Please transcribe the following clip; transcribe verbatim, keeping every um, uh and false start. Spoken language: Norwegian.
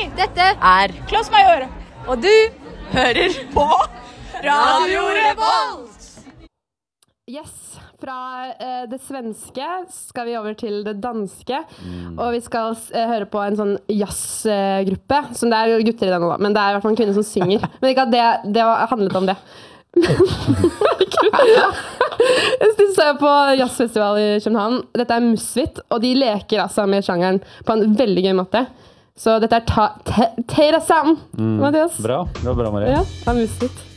Hei, dette er Klaus Major, og du hører på Radio Revolt. Yes, fra eh, det svenske skal vi over til det danske, mm. og vi skal eh, høre på en sånn jazzgruppe, som det er gutter i den nå, men det er i hvert fall en kvinne som synger. Men ikke at det, det handlet om det. Jeg ser på jazzfestival i København. Dette er Musvit, og de leker altså med sjangeren på en veldig gøy måte. Så dette er Ta Te Te Te Sam, mm. Mathias. Bra, det var bra, Maria. Ja, det er Musvit.